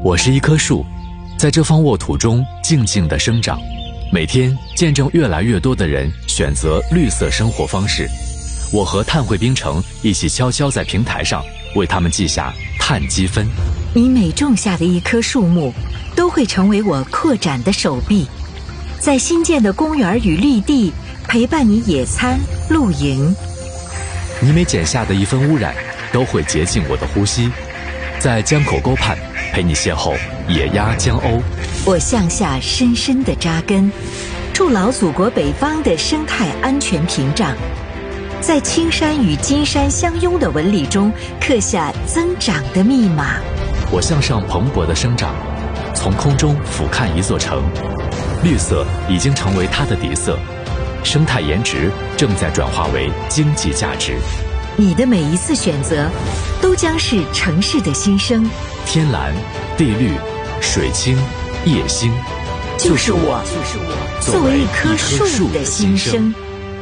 我是一棵树，在这方沃土中静静地生长，每天见证越来越多的人选择绿色生活方式。我和碳汇冰城一起悄悄在平台上为他们记下碳积分。 你每种下的一棵树木，都会成为我扩展的手臂，在新建的公园与绿地陪伴你野餐、露营。 你每剪下的一分污染，都会洁净我的呼吸，在江口沟畔陪你邂逅野鸭江鸥。 我向下深深地扎根，筑牢祖国北方的生态安全屏障，在青山与金山相拥的纹理中刻下增长的密码。 我向上蓬勃地生长，从空中俯瞰一座城，绿色已经成为它的底色，生态颜值正在转化为经济价值。 你的每一次选择，都将是城市的新生。 天蓝、地绿、水清、夜星， 就是我作为一棵树的心声。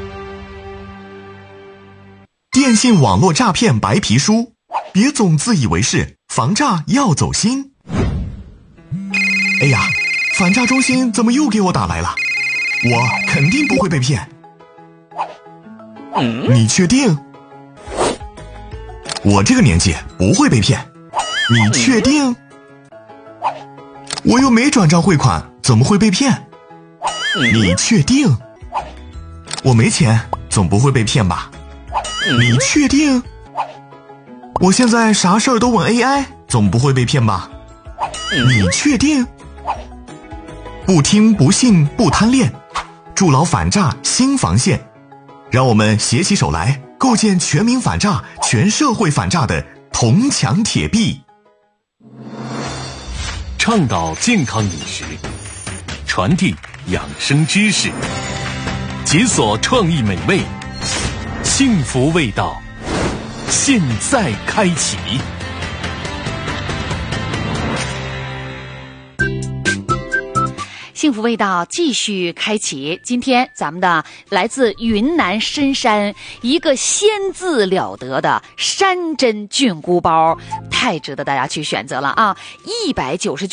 电信网络诈骗白皮书，别总自以为是，防诈要走心。哎呀，反诈中心怎么又给我打来了？我肯定不会被骗。你确定？我这个年纪不会被骗。你确定？我又没转账汇款，怎么会被骗？你确定？我没钱，总不会被骗吧？你确定？我现在啥事儿都问 AI， 总不会被骗吧？你确定？不听不信不贪恋，筑牢反诈新防线，让我们携起手来，构建全民反诈、全社会反诈的铜墙铁壁。 倡导健康饮食，传递养生知识，解锁创意美味，幸福味道现在开启。 幸福味道继续开启，今天咱们的来自云南深山一个鲜字了得的山珍菌菇包，太值得大家去选择了啊！199